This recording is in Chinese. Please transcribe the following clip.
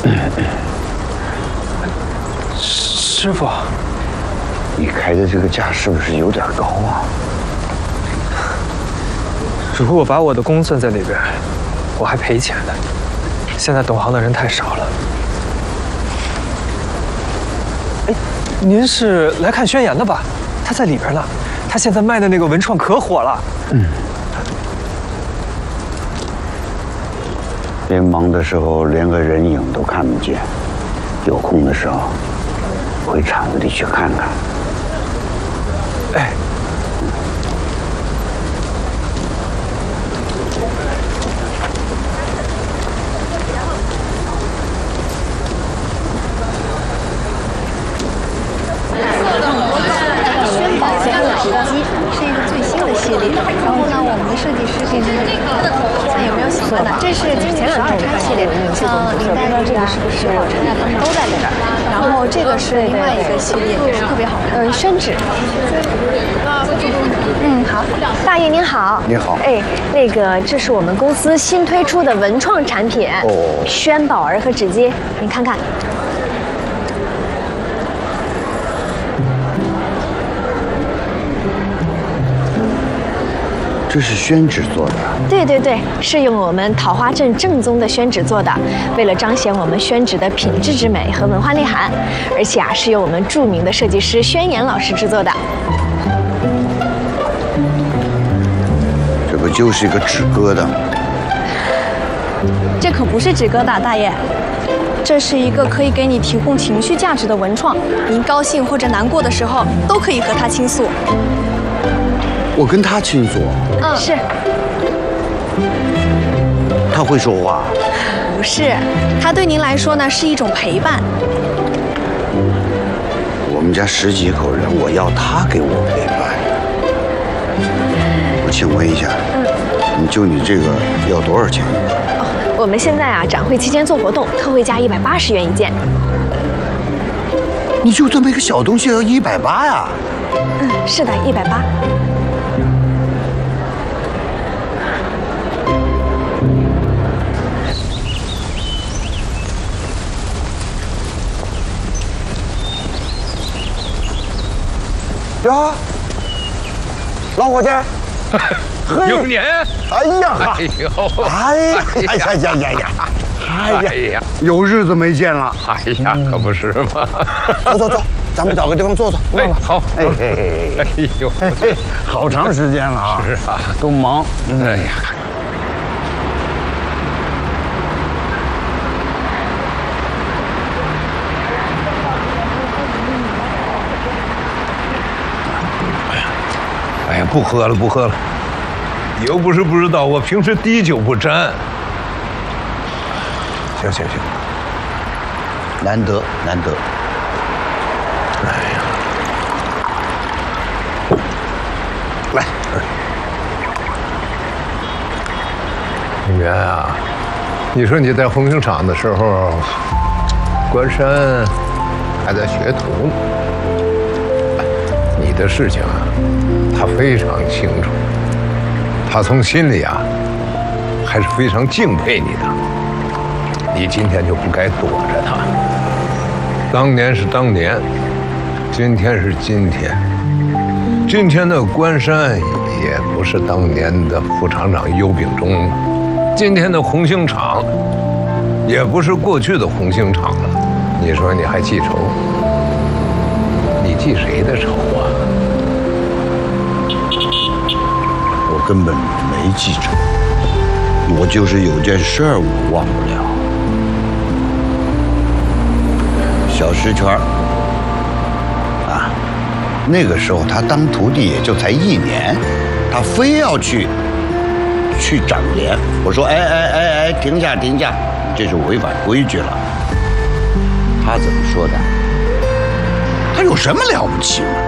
师傅， 你开的这个价是不是有点高啊？ 如果把我的工算在里边，我还赔钱呢。现在懂行的人太少了。哎，您是来看宣言的吧？他在里边呢。他现在卖的那个文创可火了。 连忙的时候连个人影都看不见，有空的时候回厂子里去看看。 哎。 然后呢，我们的设计师给您看有没有喜欢的？这是今年12开系列，像领带这个是不是我陈家他们都在这儿？然后这个是另外一个系列，也是特别好看。宣纸。好，大爷您好。 你好。 哎，那个这是我们公司新推出的文创产品，宣宝儿和纸巾，您看看。 这是宣纸做的。 对对对，是用我们桃花镇正宗的宣纸做的，为了彰显我们宣纸的品质之美和文化内涵，而且是由我们著名的设计师宣言老师制作的。 这不就是一个纸疙瘩？ 这可不是纸疙瘩，大爷。这是一个可以给你提供情绪价值的文创，您高兴或者难过的时候都可以和他倾诉。 我跟他倾诉。 是。 他会说话？ 不是，他对您来说呢是一种陪伴。 我们家10几口人，我要他给我陪伴。我请问一下，就你这个要多少钱？ 我们现在啊，展会期间做活动，特惠价180元一件。 你就这么一个小东西要180呀？ 是的，180。 呀，老伙计， 有年！ 哎呀， 哎呦， 哎呀，有日子没见了。 哎呀，可不是嘛！ 走，咱们找个地方坐坐。 哎，好。哎呦， 好长时间了啊！ 是啊， 都忙。 哎呀。哎呀，不喝了，又不是不知道，我平时滴酒不沾。行， 难得。 哎呀，来，元啊，你说你在红星厂的时候，关山还在学徒，你的事情啊，他非常清楚，他从心里啊，还是非常敬佩你的。你今天就不该躲着他。当年是当年，今天是今天。今天的关山也不是当年的副厂长尤秉忠，今天的红星厂也不是过去的红星厂了。你说你还记仇？你记谁的仇啊？ 我根本没记仇，我就是有件事儿我忘不了。小石泉啊，那个时候他当徒弟也就才1年，他非要去掌帘。我说哎，停下，这是违反规矩了。他怎么说的？他有什么了不起吗？